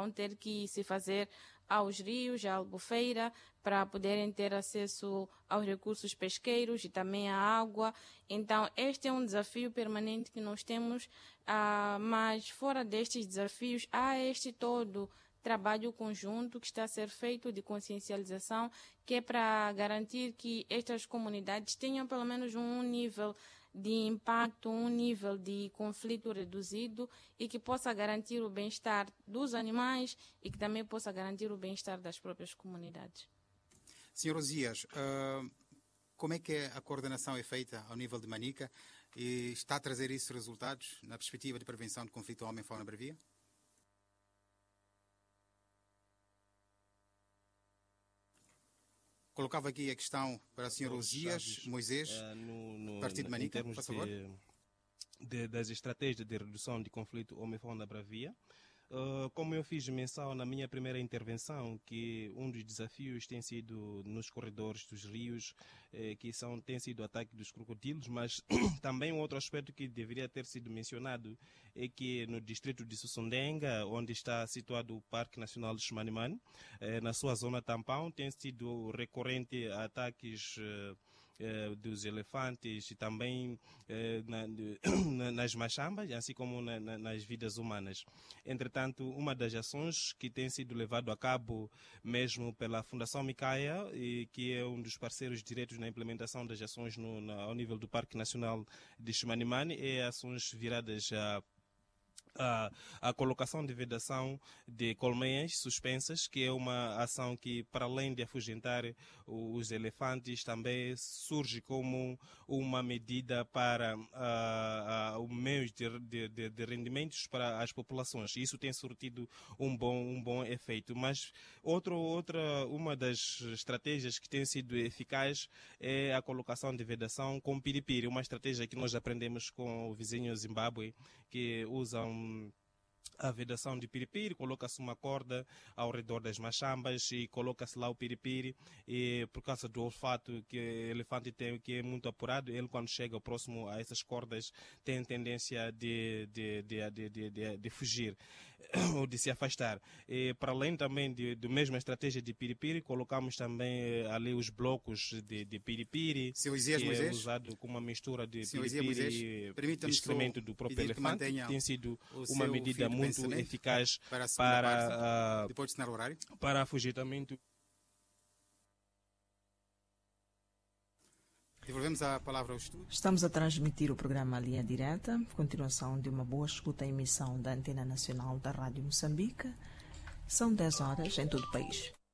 vão ter que se fazer aos rios, à albufeira, para poderem ter acesso aos recursos pesqueiros e também à água. Então, este é um desafio permanente que nós temos, mas fora destes desafios, há este todo trabalho conjunto que está a ser feito de consciencialização, que é para garantir que estas comunidades tenham pelo menos um nível de impacto, um nível de conflito reduzido e que possa garantir o bem-estar dos animais e que também possa garantir o bem-estar das próprias comunidades. Senhor Osias, como é que a coordenação é feita ao nível de Manica e está a trazer esses resultados na perspectiva de prevenção de conflito homem-fauna-bravia? Colocava aqui a questão para o Sr. Osias Moisés, partido de Manica, por favor. Das estratégias de redução de conflito homem-fauna-bravia. Como eu fiz menção na minha primeira intervenção, que um dos desafios tem sido nos corredores dos rios, tem sido o ataque dos crocodilos, mas também um outro aspecto que deveria ter sido mencionado é que no distrito de Sussundenga, onde está situado o Parque Nacional de Chimanimani, na sua zona tampão, tem sido recorrente ataques dos elefantes e também nas machambas, assim como nas vidas humanas. Entretanto, uma das ações que tem sido levado a cabo mesmo pela Fundação Micaia, e que é um dos parceiros diretos na implementação das ações ao nível do Parque Nacional de Chimanimani, é ações viradas a colocação de vedação de colmeias suspensas, que é uma ação que, para além de afugentar os elefantes, também surge como uma medida para o meio de rendimentos para as populações. Isso tem surtido um bom efeito. Mas uma das estratégias que tem sido eficaz é a colocação de vedação com piripiri, uma estratégia que nós aprendemos com o vizinho Zimbábue, que usam a vedação de piripiri, coloca-se uma corda ao redor das machambas e coloca-se lá o piripiri, e por causa do olfato que o elefante tem, que é muito apurado, ele quando chega próximo a essas cordas tem tendência de fugir ou de se afastar. E, para além também da mesma estratégia de piripiri, colocamos também ali os blocos de piripiri, que é usado com uma mistura de piripiri e excremento do próprio elefante. Tem sido uma medida muito eficaz para afugentamiento. Devolvemos a palavra ao estudo. Estamos a transmitir o programa Linha Direta, continuação de uma boa escuta à emissão da Antena Nacional da Rádio Moçambique. São 10 horas em todo o país.